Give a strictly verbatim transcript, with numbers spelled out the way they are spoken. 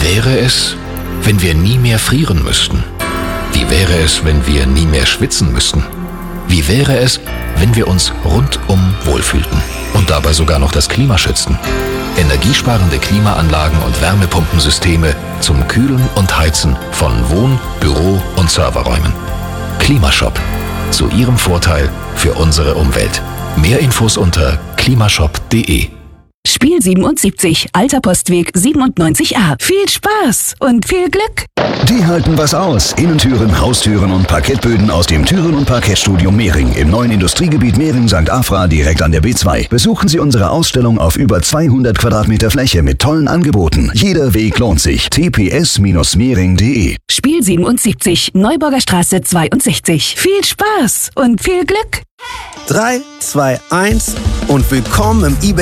wäre es, wenn wir nie mehr frieren müssten? Wie wäre es, wenn wir nie mehr schwitzen müssten? Wie wäre es, wenn wir uns rundum wohlfühlten und dabei sogar noch das Klima schützten? Energiesparende Klimaanlagen und Wärmepumpensysteme zum Kühlen und Heizen von Wohn-, Büro- und Serverräumen. Klimashop. Zu Ihrem Vorteil für unsere Umwelt. Mehr Infos unter klimashop punkt de. Spiel siebenundsiebzig, Alter Postweg siebenundneunzig a. Viel Spaß und viel Glück! Die halten was aus. Innentüren, Haustüren und Parkettböden aus dem Türen- und Parkettstudio Mehring im neuen Industriegebiet Mehring-Sankt Afra direkt an der B zwei. Besuchen Sie unsere Ausstellung auf über zweihundert Quadratmeter Fläche mit tollen Angeboten. Jeder Weg lohnt sich. t p s Bindestrich mehring punkt de. Spiel siebenundsiebzig, Neuburger Straße zweiundsechzig. Viel Spaß und viel Glück! drei, zwei, eins und willkommen im eBay